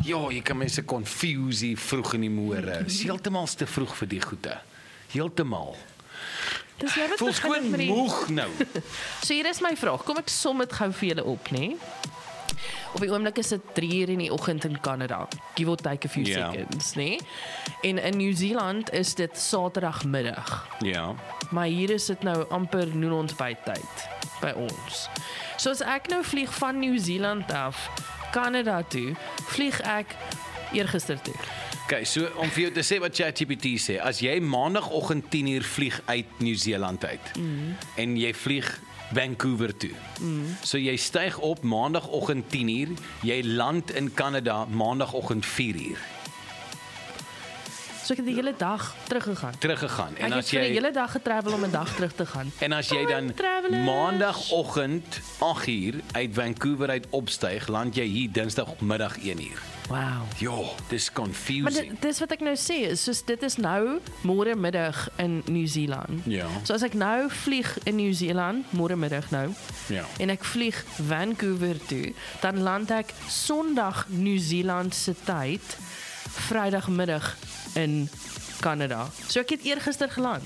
Ja, jy kan mense confuse vroeg in die môre. Dis heeltemal te vroeg vir die goede. Heeltemal. Dis jy wat Voel begin het skoon met die... moeg nou. So hier is my vraag, kom ek som dit gou vir julle op, né? Op die oomblik is dit 3:00 in die oggend in Kanada. Give or take a few seconds, né? En in Nieu-Seeland is dit Saterdagmiddag. Ja. Maar hier is dit nou amper noonontbyttyd by ons. So as ek nou vlieg van Nieu-Seeland af Kanada toe, vlieg ek eergister toe. Okay, so om vir jou te sê wat ChatGPT sê, as jy maandagooggend 10:00 vlieg uit Nieu-Seeland uit en jy vlieg Vancouver toe. So jy styg op maandagooggend 10:00, jy land in Kanada maandagooggend 4:00. So ek het die hele dag teruggegaan. Teruggegaan. En ek het vir die hele dag getravel om 'n dag terug te gaan. En as jy dan maandagooggend 8:00 uit Vancouver uit opstyg, land jy hier dinsdagmiddag 1:00. Wow. Ja, dis confusing. Maar dis wat ek nou sê, is soos dit is nou môre middag in Nieu-Seeland. Ja. So as ek nou vlieg in Nieu-Seeland, môre middag nou, Ja. en ek vlieg Vancouver toe, dan land ek Sondag Nieu-Seeland se tyd, Vrydagmiddag in Kanada. So ek het eergister geland.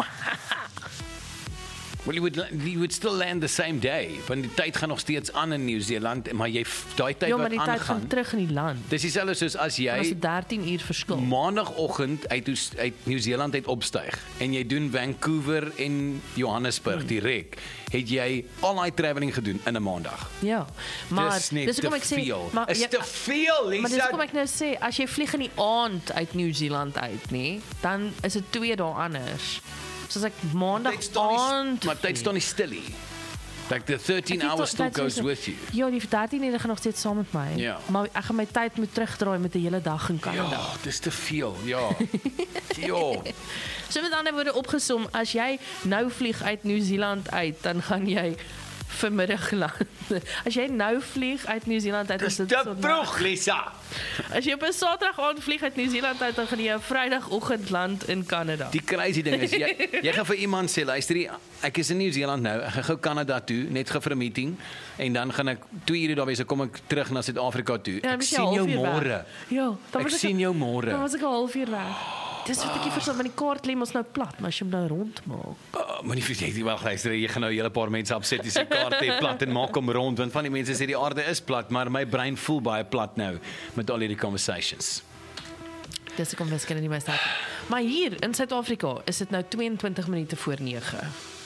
Well, you would still land the same day, want die tyd gaan nog steeds aan in Nieu-Seeland, maar jy daai tyd Ja, wat maar die tyd gaan aangaan. terug in die land. Dis dieselfde soos as Dan is jy dit 13 uur verskil. maandagooggend uit Nieu-Seeland uit opstyg en jy doen Vancouver en Johannesburg direk, het jy al daai travelling gedoen in 'n maandag. Ja, maar Dis net dis te hoekom ek sê, veel. maar Is ja, te veel, Lisa. maar dis hoekom ek nou sê, as jy vlieg in die aand uit Nieu-Seeland uit, nee, dan is dit 2 dae anders. Soos ek maandag aand. Maar tyd staan nie stil nie. Like the 13 hours still goes with you. Ja, die 13 ure gaan nog steeds saam met my. Ja. Maar ek gaan my tyd moet terugdraai met 'n hele dag in Kanada. Ja, dis te veel. Ja. Ja. So met ander woorde opgesom, as jy nou vlieg uit Nieu-Seeland uit, dan gaan jy vanmiddag land. As jy nou vlieg uit Nieu-Seeland uit, Dis is dit te Sondag. vroeg, Lisa. As jy op 'n Saterdag aand vlieg uit Nieu-Seeland uit, dan gaan jy op Vrydagoggend land in Kanada. Die crazy ding is jy gaan vir iemand sê, luister hier, ek is in Nieu-Seeland nou, ek gaan gou Kanada toe, net gou vir 'n meeting en dan gaan ek 2 ure daar wees, dan kom ek terug na Suid-Afrika toe. dan Ek was jy sien jou 1/2 uur weg. môre. Ja, dan Ek was sien jou môre. Dan was ek 'n halfuur weg. Dis wat ek nie verstaan, want die kaart lê mos nou plat, maar as jy hom nou rond maak. Maar nie vergeet nie, wag luister, jy gaan nou 'n hele paar mense opset die se kaart hê plat en maak hom rond, want van die mense sê die aarde is plat, maar my brein voel baie plat nou met al hierdie conversations. Dis kom miskien nie my staat. Maar hier in Suid-Afrika is dit nou 22 minute voor 9.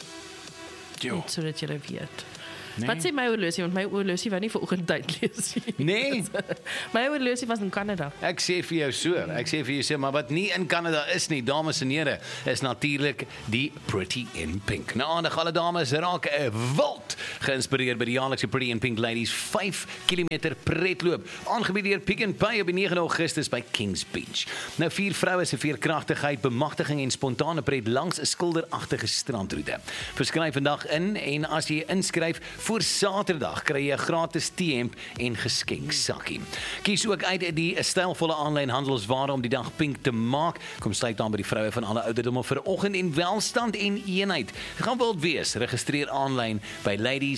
Jo. Net sodat jy weet. Nee. Wat sê my horlosie, want my horlosie wou nie vanoggend tyd lees nie. Nee. My horlosie was in Kanada. Ek sê vir jou so, maar wat nie in Kanada is nie, dames en here, is natuurlik die Pretty in Pink. Nou aandag alle dames raak 'n wild geïnspireer by die jaarlikse Pretty in Pink Ladies 5 km pretloop, aangebied deur Pick n Pay op die 9 Augustus by Kings Beach. Nou 4 vroue se veerkragtigheid, bemagtiging en spontane pret langs 'n skilderagtige strandroete. Verskryf vandag in en as jy inskryf voor Saterdag kry jy 'n gratis T-hemp en geskenksakkie. Kies ook uit die stylvolle aanlyn handelsware om die dag pink te maak. Kom sluit aan by die vroue van alle ouderdomme vir oggend en welstand en eenheid. Dit gaan wild wees. Registreer aanlyn by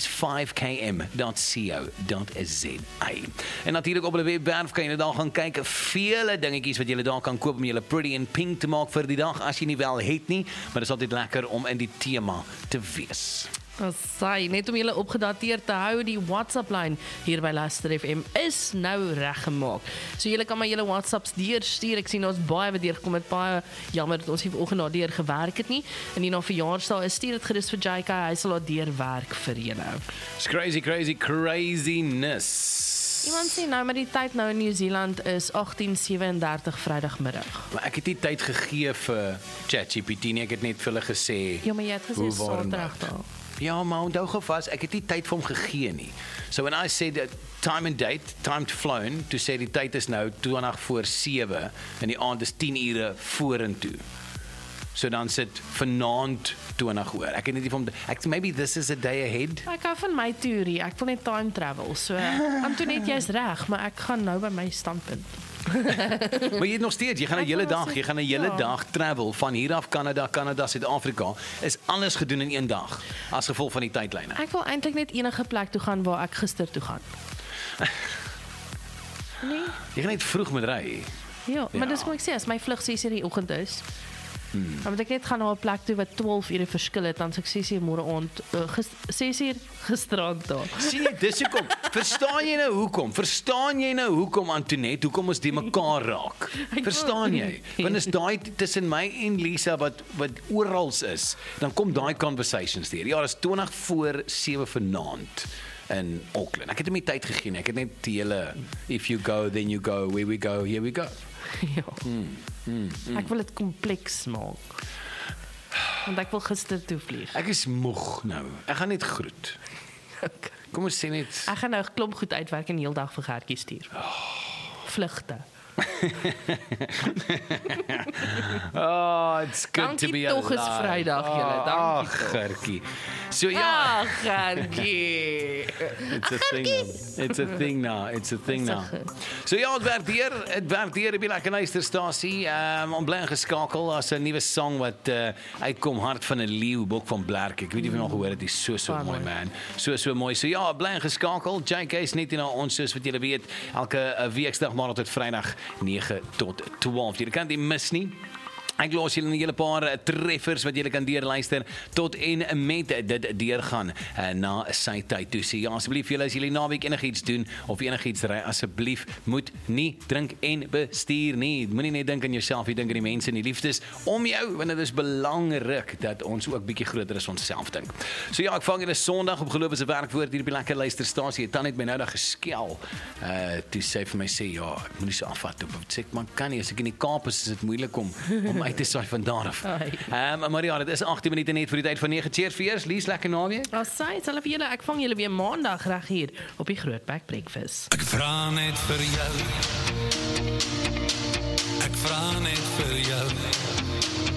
ladies5km.co.za. En natuurlik op hulle webwerf kan jy daar gaan kyk, vele dingetjies wat jy daar kan koop om julle pretty en pink te maak vir die dag as jy nie wel het nie, maar dit is altyd lekker om in die tema te wees. Asai, net om julle opgedateerd te hou, die WhatsApp-lyn hier by Luister FM is nou reggemaak. So julle kan maar julle WhatsApps deurstuur. Ek sien ons baie wat deurgekom het, baie jammer dat ons nie vanoggend daardeur gewerk het nie. En die na verjaarsdag is, stuur dit gerus vir JK, hy sal daardeur werk vir julle. It's craziness. Iemand sê nou, maar die tyd nou in Nieu-Seeland is 18:37 Vrydagmiddag. Maar ek het nie tyd gegee vir ChatGPT nie, ek het net vir hulle gesê. Ja, maar jy het gesê hoe, waar en Saterdag wat. daar. Ja, maar onthou gou vas, ek het nie tyd vir hom gegee nie. So when I said that time and date, time to flown, toe sê die tyd is nou 20 voor 7 en die aand is 10 ure vorentoe. So dan sit vanaand 20 oor. Ek het net nie vir hom maybe this is a day ahead. Ek hou van my teorie, ek wil net time travel. So Antoinette, jy's reg, maar ek gaan nou by my standpunt. Maar jy het nog steeds, jy gaan 'n Ek hele wil dag, sê, jy gaan 'n hele ja. dag travel van hier af Kanada, Suid-Afrika, is alles gedoen in een dag as gevolg van die tydlyne. Ek wil eintlik net enige plek toe gaan waar ek gister toe gaan. Nee. Jy gaan net vroeg moet ry. Ja, maar dis wat ek sê, as my vlug 6:00 die oggend is, dan moet ek net gaan na 'n plek toe wat 12 ure verskil het, dan sê ek 6:00 môre aand, 6:00 gisterand daar. Sien jy, dis hoekom. Verstaan jy nou hoekom Antoinette, hoekom ons die mekaar raak? Verstaan jy? Want is daai tussen my en Lisa wat oral is, dan kom daai conversations deur. Ja, dis 20 voor 7 vanaand in Auckland. Ek het hom nie tyd gegee nie. Ek het net die hele if you go, then you go, where we go, here we go. Ja. Ek wil dit kompleks maak. Want ek wil gister toe vlieg. Ek is moeg nou. Ek gaan net groet. Okay. Kom ons sê net Ek gaan nou 'n klomp goed uitwerk en heeldag vir Gertjie stuur. Vlugte. Oh, it's good to be alive. Dankie tog is Vrydag julle. Dankie tog. Gertjie. So Gertjie. It's a thing now. So ja, het werk deur by Lekker Luisterstasie. Om bly geskakel as 'n nuwe song wat uitkom, Hart van 'n Leeu, Bok van Blerk. Ek weet nie of jy nog gehoor het, dit is so mooi man. So mooi. So ja, bly geskakel. JK is net hier na ons soos wat julle weet, elke weekdag maandag tot Vrydag 9 tot 12. Jy kan dit mis nie. Ek los julle 'n hele paar treffers wat julle kan deurluister tot en met dit deurgaan na sy tyd toe. Sê ja, asseblief julle as julle naweek enigiets doen of enigiets ry, asseblief moet nie drink en bestuur nie. Moenie net dink aan jouself, jy dink aan die mense en die liefdes om jou, want dit is belangrik dat ons ook bietjie groter as onsself dink. So ja, ek vang julle Sondag op Geloof is 'n Werkwoord hier op die Lekker Luisterstasie. Het net my nou daag geskel. Toe sê vir my sê ja, ek moenie so afvat op. Ek sê man kan nie, as ek in die Kaap is dit moeilik om uit te saai van daar af. Maar ja, dit is 18 minute net vir die tyd van 9. Cheers vir eers, Lies, lekker naweek. Asai, sal vir julle, ek vang julle weer maandag reg hier op die Grootbek Breakfast. Ek vra net vir jou. Ek vra net vir jou.